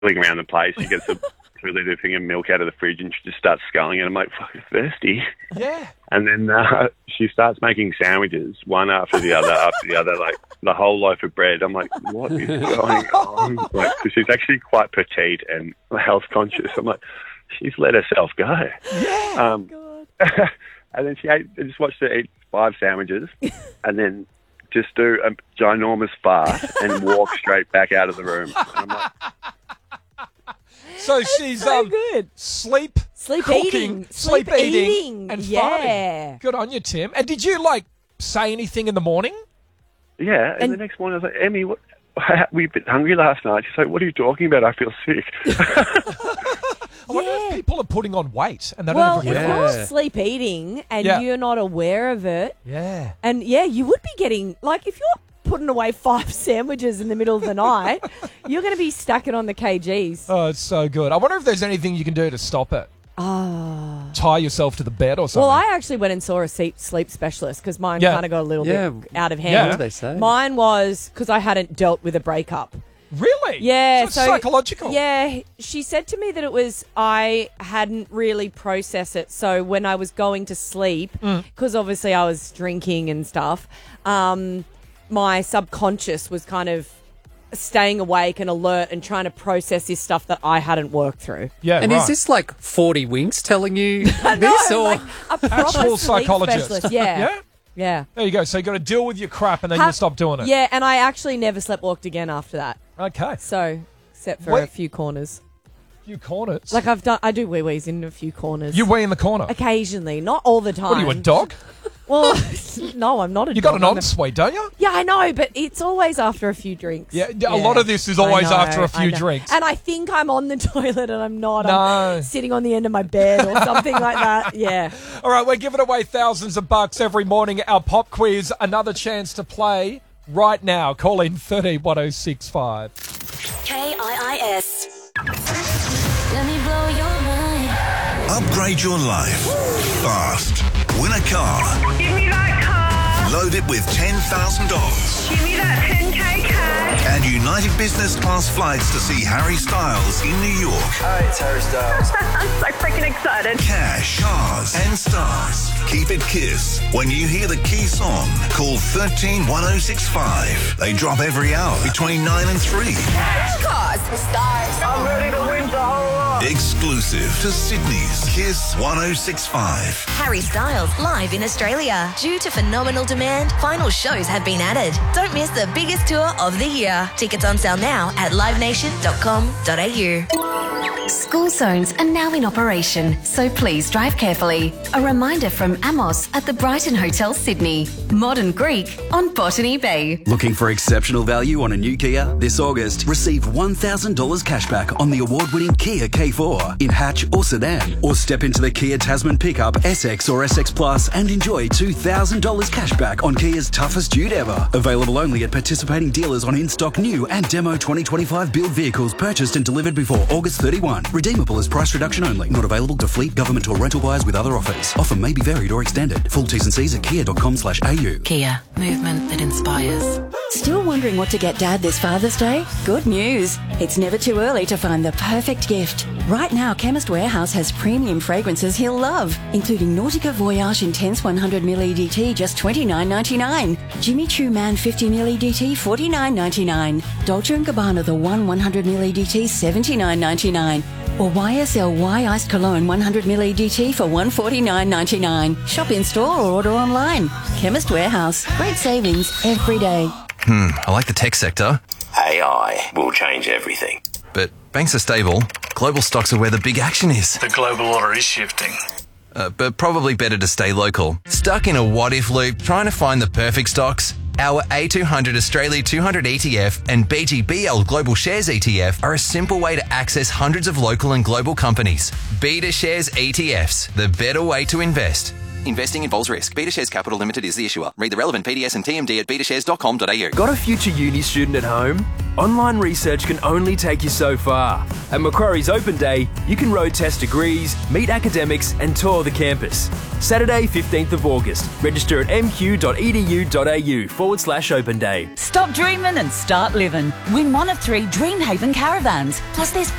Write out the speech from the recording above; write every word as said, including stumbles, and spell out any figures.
around the place. She gets a two litre thing of milk out of the fridge and she just starts sculling it. I'm like, fucking thirsty. Yeah. And then uh, she starts making sandwiches, one after the other, after the other, like the whole loaf of bread. I'm like, what is going on? Like, 'cause she's actually quite petite and health conscious. I'm like, she's let herself go. Yeah. Um, and then she ate, I just watched her eat five sandwiches and then just do a ginormous fart and walk straight back out of the room. And I'm like, So she's so um good. sleep, Sleep cooking, eating. sleep, Sleep eating, eating. and Yeah. farting. Good on you, Tim. And did you like say anything in the morning? yeah. And, And- the next morning I was like, Emmy, what? We were a bit hungry last night. She's like, what are you talking about? I feel sick. I wonder if Yeah. people are putting on weight and they Well, don't if even you're realise. Yeah. sleep eating and Yeah. you're not aware of it, Yeah. and yeah, you would be getting, like, if you're putting away five sandwiches in the middle of the night, you're going to be stacking on the kgs. Oh, it's so good. I wonder if there's anything you can do to stop it. Ah. Tie yourself to the bed or something. Well, I actually went and saw a sleep, sleep specialist because mine Yeah. kind of got a little Yeah. bit out of Yeah. hand. What do they say? Mine was because I hadn't dealt with a breakup. Really? Yeah, So it's so psychological. Yeah, she said to me that it was I hadn't really processed it. So when I was going to sleep, Mm. because obviously I was drinking and stuff, um, my subconscious was kind of staying awake and alert and trying to process this stuff that I hadn't worked through. Yeah, And right. is this like forty winks telling you this? Or like a proper Actual sleep psychologist. specialist. Yeah, Yeah? yeah. There you go. So you got to deal with your crap and then Ha- you'll stop doing it. Yeah, and I actually never slept walked again after that. Okay. So, except for Wait. a few corners. Few corners. Like I've done, I do wee wees in a few corners. you wee in the corner. Occasionally, not all the time. What are you, a dog? Well, no, I'm not a You dog. got an I'm a- ensuite, don't you? Yeah, I know, but it's always after a few drinks. Yeah, a lot of this is I always know, after a I few know. drinks. And I think I'm on the toilet and I'm not. No. I'm sitting on the end of my bed or something like that. Yeah. All right, we're giving away thousands of bucks every morning. Our pop quiz, another chance to play right now. Call in thirty one oh six five. K I I S. Let me blow your mind. Upgrade your life fast. Win a car. Give me that car. Load it with ten thousand dollars. Give me that ten K cash. And United Business Class flights to see Harry Styles in New York. Hi, it's Harry Styles. I'm so freaking excited. Cash, cars, and stars. Keep it Kiss. When you hear the key song, call one three one oh six five. They drop every hour between nine and three. Cars, stars. I'm ready to win the whole lot. Exclusive to Sydney's Kiss one oh six five. Harry Styles live in Australia. Due to phenomenal demand, final shows have been added. Don't miss the biggest tour of the year. Tickets on sale now at live nation dot com dot a u. School zones are now in operation, so please drive carefully. A reminder from Amos at the Brighton Hotel, Sydney. Modern Greek on Botany Bay. Looking for exceptional value on a new Kia? This August, receive one thousand dollars cashback on the award-winning Kia K four in hatch or sedan. Or step into the Kia Tasman pickup, S X or S X Plus and enjoy two thousand dollars cashback on Kia's toughest dude ever. Available only at participating dealers on in-stock new and demo twenty twenty-five build vehicles purchased and delivered before August thirty-first. Redeemable as price reduction only. Not available to fleet, government or rental buyers with other offers. Offer may be varied or extended. Full T's and C's at kia dot com slash a u. Kia, movement that inspires. Still wondering what to get Dad this Father's Day? Good news. It's never too early to find the perfect gift. Right now, Chemist Warehouse has premium fragrances he'll love, including Nautica Voyage Intense one hundred milliliter E D T, just twenty-nine ninety-nine. Jimmy Choo Man fifty milliliter E D T, forty-nine ninety-nine. Dolce and Gabbana The One one hundred milliliter E D T, seventy-nine ninety-nine. Or Y S L Y Iced Cologne one hundred milliliter E D T for one forty-nine ninety-nine. Shop in store or order online. Chemist Warehouse. Great savings every day. Hmm, I like the tech sector, A I will change everything. but banks are stable. Global stocks are where the big action is. The global order is shifting. Uh, but probably better to stay local. Stuck in a what-if loop trying to find the perfect stocks? Our A two hundred Australia two hundred E T F and B G B L Global Shares E T F are a simple way to access hundreds of local and global companies. Beta Shares E T Fs, the better way to invest. Investing involves risk. Beta Shares Capital Limited is the issuer. Read the relevant P D S and T M D at beta shares dot com dot a u. Got a future uni student at home? Online research can only take you so far. At Macquarie's Open Day, you can road test degrees, meet academics and tour the campus. Saturday, fifteenth of August. Register at mq.edu.au forward slash open day. Stop dreaming and start living. Win one of three Dreamhaven caravans. Plus there's